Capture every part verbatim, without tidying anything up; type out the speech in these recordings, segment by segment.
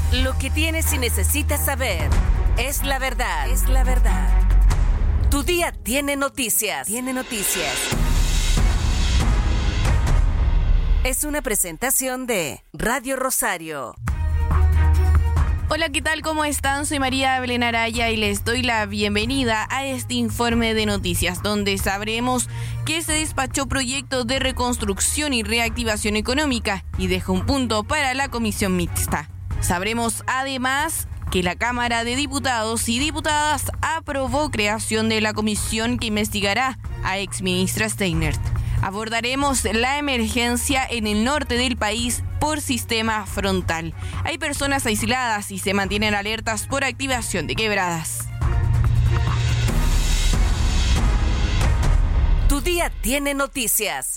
Lo que tienes y necesitas saber es la verdad. Es la verdad. Tu día tiene noticias. Tiene noticias. Es una presentación de Radio Rosario. Hola, ¿qué tal? ¿Cómo están? Soy María Belén Araya y les doy la bienvenida a este informe de noticias, donde sabremos que se despachó proyecto de reconstrucción y reactivación económica y deja un punto para la comisión mixta. Sabremos además que la Cámara de Diputados y Diputadas aprobó creación de la comisión que investigará a exministra Steinert. Abordaremos la emergencia en el norte del país por sistema frontal. Hay personas aisladas y se mantienen alertas por activación de quebradas. Tu día tiene noticias.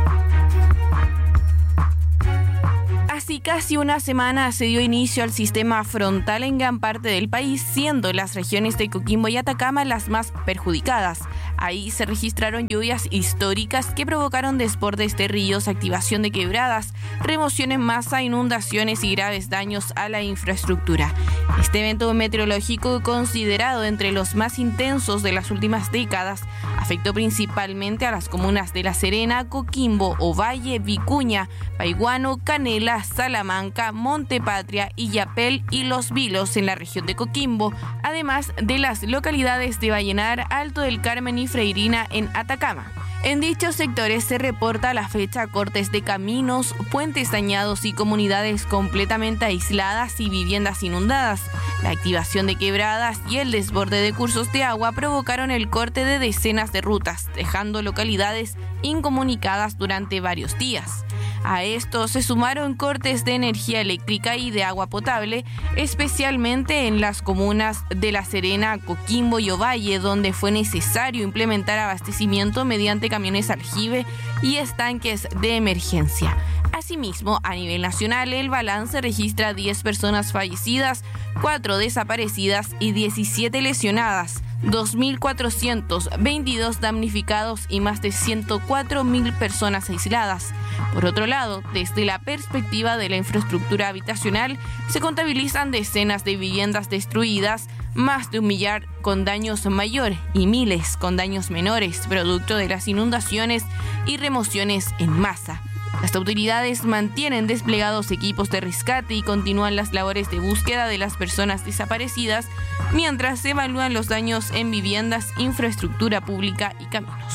Hace casi una semana se dio inicio al sistema frontal en gran parte del país, siendo las regiones de Coquimbo y Atacama las más perjudicadas. Ahí se registraron lluvias históricas que provocaron desbordes de ríos, activación de quebradas, remoción en masa, inundaciones y graves daños a la infraestructura. Este evento meteorológico, considerado entre los más intensos de las últimas décadas, afectó principalmente a las comunas de La Serena, Coquimbo, Ovalle, Vicuña, Paiguano, Canela, Salamanca, Montepatria, Illapel y Los Vilos en la región de Coquimbo, además de las localidades de Vallenar, Alto del Carmen y Freirina en Atacama. En dichos sectores se reporta a la fecha cortes de caminos, puentes dañados y comunidades completamente aisladas y viviendas inundadas. La activación de quebradas y el desborde de cursos de agua provocaron el corte de decenas de rutas, dejando localidades incomunicadas durante varios días. A esto se sumaron cortes de energía eléctrica y de agua potable, especialmente en las comunas de La Serena, Coquimbo y Ovalle, donde fue necesario implementar abastecimiento mediante camiones aljibe y estanques de emergencia. Asimismo, a nivel nacional, el balance registra diez personas fallecidas, cuatro desaparecidas y diecisiete lesionadas, dos mil cuatrocientos veintidós damnificados y más de ciento cuatro mil personas aisladas. Por otro lado, desde la perspectiva de la infraestructura habitacional, se contabilizan decenas de viviendas destruidas, más de un millar con daños mayores y miles con daños menores, producto de las inundaciones y remociones en masa. Las autoridades mantienen desplegados equipos de rescate y continúan las labores de búsqueda de las personas desaparecidas, mientras se evalúan los daños en viviendas, infraestructura pública y caminos.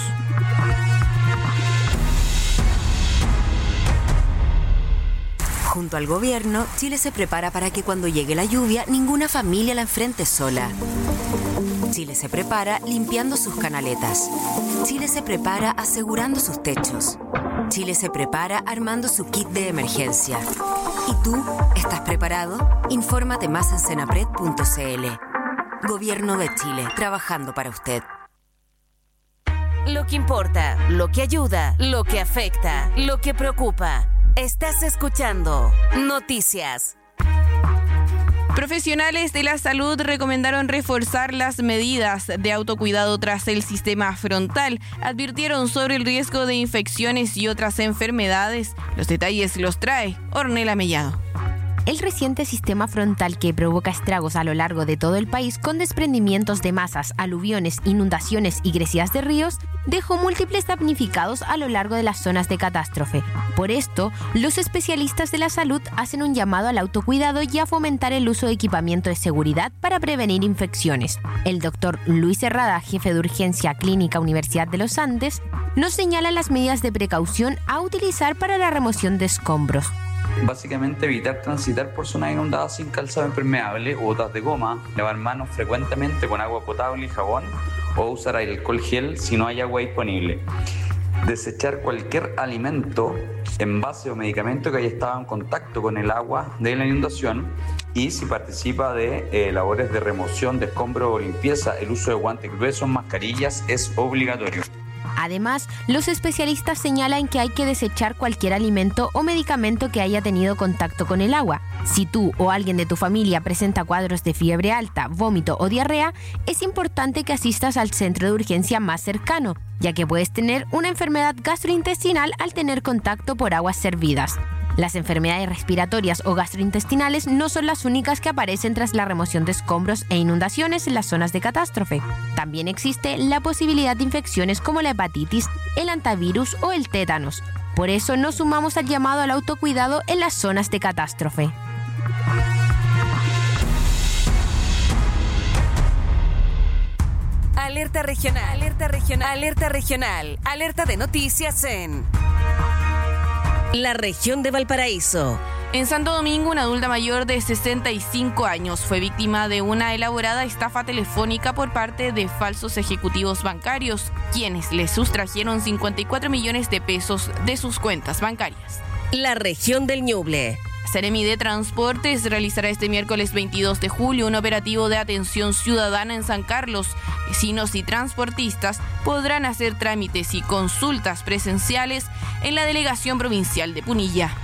Junto al gobierno, Chile se prepara para que cuando llegue la lluvia, ninguna familia la enfrente sola. Chile se prepara limpiando sus canaletas. Chile se prepara asegurando sus techos. Chile se prepara armando su kit de emergencia. ¿Y tú? ¿Estás preparado? Infórmate más en senapred punto c l. Gobierno de Chile, trabajando para usted. Lo que importa, lo que ayuda, lo que afecta, lo que preocupa. Estás escuchando Noticias. Profesionales de la salud recomendaron reforzar las medidas de autocuidado tras el sistema frontal. Advirtieron sobre el riesgo de infecciones y otras enfermedades. Los detalles los trae Ornella Mellado. El reciente sistema frontal, que provoca estragos a lo largo de todo el país con desprendimientos de masas, aluviones, inundaciones y crecidas de ríos, dejó múltiples damnificados a lo largo de las zonas de catástrofe. Por esto, los especialistas de la salud hacen un llamado al autocuidado y a fomentar el uso de equipamiento de seguridad para prevenir infecciones. El doctor Luis Herrada, jefe de urgencia clínica Universidad de los Andes, nos señala las medidas de precaución a utilizar para la remoción de escombros. Básicamente evitar transitar por zonas inundadas sin calzado impermeable o botas de goma, lavar manos frecuentemente con agua potable y jabón o usar alcohol gel si no hay agua disponible. Desechar cualquier alimento, envase o medicamento que haya estado en contacto con el agua de la inundación, y si participa de eh, labores de remoción de escombros o limpieza, el uso de guantes gruesos, mascarillas es obligatorio. Además, los especialistas señalan que hay que desechar cualquier alimento o medicamento que haya tenido contacto con el agua. Si tú o alguien de tu familia presenta cuadros de fiebre alta, vómito o diarrea, es importante que asistas al centro de urgencia más cercano, ya que puedes tener una enfermedad gastrointestinal al tener contacto por aguas servidas. Las enfermedades respiratorias o gastrointestinales no son las únicas que aparecen tras la remoción de escombros e inundaciones en las zonas de catástrofe. También existe la posibilidad de infecciones como la hepatitis, el hantavirus o el tétanos. Por eso nos sumamos al llamado al autocuidado en las zonas de catástrofe. Alerta regional, alerta regional, alerta regional, alerta de noticias en la región de Valparaíso. En Santo Domingo, una adulta mayor de sesenta y cinco años fue víctima de una elaborada estafa telefónica por parte de falsos ejecutivos bancarios, quienes le sustrajeron cincuenta y cuatro millones de pesos de sus cuentas bancarias. La región del Ñuble. Seremi de Transportes realizará este miércoles veintidós de julio un operativo de atención ciudadana en San Carlos. Vecinos y transportistas podrán hacer trámites y consultas presenciales en la Delegación Provincial de Punilla.